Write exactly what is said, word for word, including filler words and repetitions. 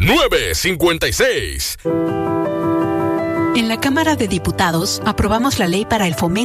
nueve cinco seis. En la Cámara de Diputados aprobamos la ley para el fomento